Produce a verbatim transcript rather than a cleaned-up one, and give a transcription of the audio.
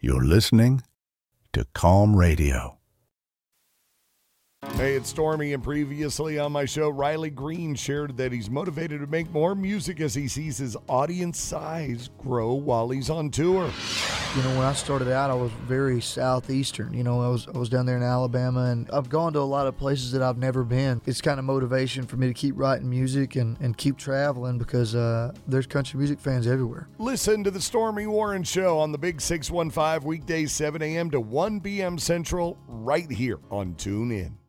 You're listening to Calm Radio. Hey, it's Stormy, and previously on my show, Riley Green shared that he's motivated to make more music as he sees his audience size grow while he's on tour. You know, when I started out, I was very southeastern. You know, I was I was down there in Alabama, and I've gone to a lot of places that I've never been. It's kind of motivation for me to keep writing music and, and keep traveling because uh, there's country music fans everywhere. Listen to the Stormy Warren Show on the Big six one five, weekdays seven a.m. to one p.m. Central, right here on TuneIn.